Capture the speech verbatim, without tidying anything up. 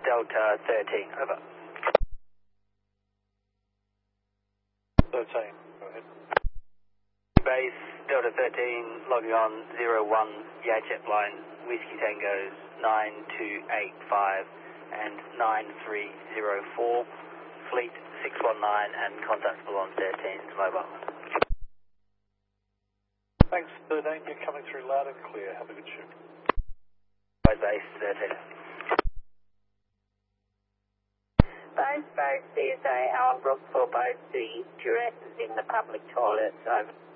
Delta thirteen, over. thirteen, go ahead. Base Delta thirteen, logging on zero one Yajet line, Whiskey Tangos nine two eight five and nine three zero four, Fleet six one nine and contactable on thirteen, mobile. Thanks, thirteen, you're coming through loud and clear, have a good shoot. Base thirteen. Base, base, C S A, Alan Brook for both the Durances in the public toilets, over.